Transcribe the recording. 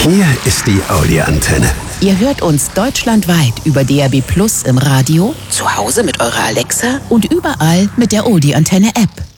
Hier ist die Audi-Antenne. Ihr hört uns deutschlandweit über DAB+ im Radio, zu Hause mit eurer Alexa und überall mit der Audi-Antenne-App.